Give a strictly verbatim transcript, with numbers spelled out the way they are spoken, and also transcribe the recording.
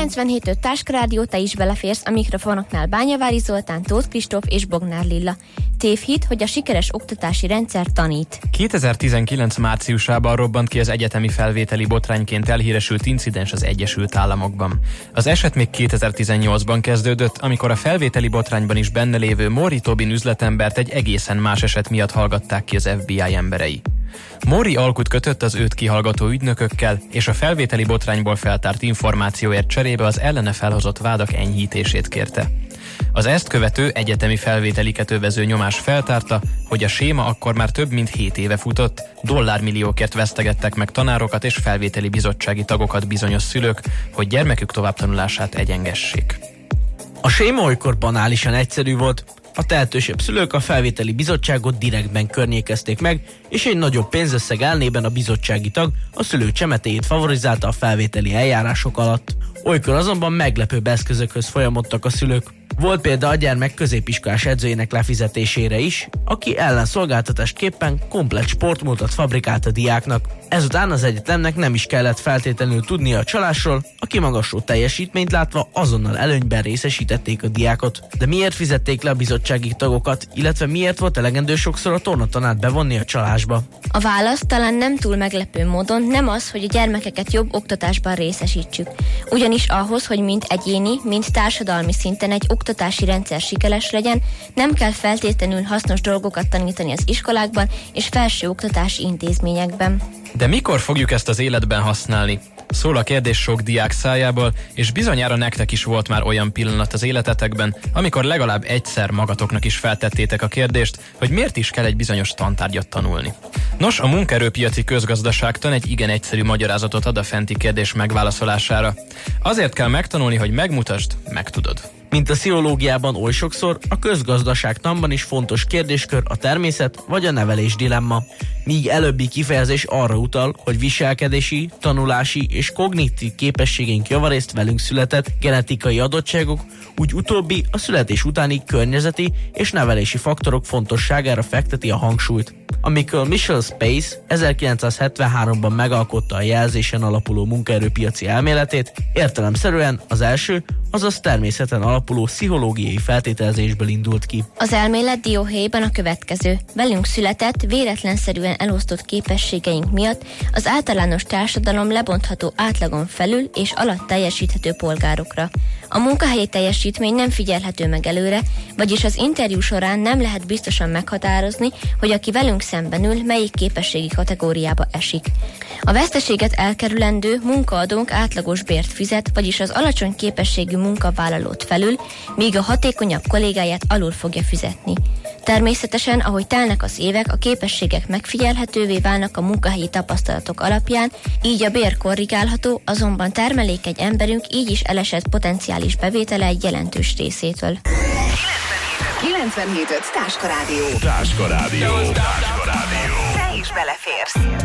kilencvenhét öt Táskarádió, te is beleférsz, a mikrofonoknál Bányavári Zoltán, Tóth Kristóf és Bognár Lilla. Tévhit, hogy a sikeres oktatási rendszer tanít. kétezer-tizenkilenc márciusában robbant ki az egyetemi felvételi botrányként elhíresült incidens az Egyesült Államokban. Az eset még kétezer-tizennyolcban kezdődött, amikor a felvételi botrányban is benne lévő Maury Tobin üzletembert egy egészen más eset miatt hallgatták ki az ef bé i emberei. Maury alkut kötött az őt kihallgató ügynökökkel, és a felvételi botrányból feltárt információért cserébe az ellene felhozott vádak enyhítését kérte. Az ezt követő egyetemi felvételiket övező nyomás feltárta, hogy a séma akkor már több mint hét éve futott, dollármilliókért vesztegettek meg tanárokat és felvételi bizottsági tagokat bizonyos szülők, hogy gyermekük továbbtanulását egyengessék. A séma olykor banálisan egyszerű volt. A tehetősebb szülők a felvételi bizottságot direktben környékezték meg, és egy nagyobb pénzösszeg elnében a bizottsági tag a szülő csemetéjét favorizálta a felvételi eljárások alatt. Olykor azonban meglepőbb eszközökhöz folyamodtak a szülők. Volt példa a gyermek középiskolás edzőjének lefizetésére is, aki ellenszolgáltatásképpen komplett sportmúltat fabrikált a diáknak. Ezután az egyetemnek nem is kellett feltétlenül tudnia a csalásról, a kimagasló teljesítményt látva azonnal előnyben részesítették a diákot. De miért fizették le a bizottsági tagokat, illetve miért volt elegendő sokszor a tornatanát bevonni a csalásba? A válasz talán nem túl meglepő módon nem az, hogy a gyermekeket jobb oktatásban részesítsük. Ugyanis ahhoz, hogy mind egyéni, mind társadalmi szinten egy oktatási rendszer sikeres legyen, nem kell feltétlenül hasznos dolgokat tanítani az iskolákban és felsőoktatási intézményekben. De mikor fogjuk ezt az életben használni? Szól a kérdés sok diák szájából, és bizonyára nektek is volt már olyan pillanat az életetekben, amikor legalább egyszer magatoknak is feltettétek a kérdést, hogy miért is kell egy bizonyos tantárgyat tanulni. Nos, a munkaerőpiaci közgazdaságtan egy igen egyszerű magyarázatot ad a fenti kérdés megválaszolására. Azért kell megtanulni, hogy megmutasd, megtudod. Mint a pszichológiában oly sokszor, a közgazdaságtanban is fontos kérdéskör a természet vagy a nevelés dilemma. Míg előbbi kifejezés arra utal, hogy viselkedési, tanulási és kognitív képességeink javarészt velünk született genetikai adottságok, úgy utóbbi a születés utáni környezeti és nevelési faktorok fontosságára fekteti a hangsúlyt. Amikor Michel Space ezerkilencszázhetvenháromban megalkotta a jelzésen alapuló munkaerőpiaci elméletét, értelemszerűen az első, azaz természeten alapuló pszichológiai feltételezésből indult ki. Az elmélet dióhéjban a következő. Velünk született, véletlenszerűen elosztott képességeink miatt az általános társadalom lebontható átlagon felül és alatt teljesíthető polgárokra. A munkahelyi teljesítmény nem figyelhető meg előre, vagyis az interjú során nem lehet biztosan meghatározni, hogy aki velünk szemben ül, melyik képességi kategóriába esik. A veszteséget elkerülendő munkaadónk átlagos bért fizet, vagyis az alacsony képességű munkavállalót felül, míg a hatékonyabb kollégáját alul fogja fizetni. Természetesen, ahogy telnek az évek, a képességek megfigyelhetővé válnak a munkahelyi tapasztalatok alapján, így a bér korrigálható, azonban termelékeny emberünk így is elesett potenciális bevétele egy jelentős részétől. kilencvenhét öt Táskarádió. Táskarádió. Táskarádió. Te is beleférsz.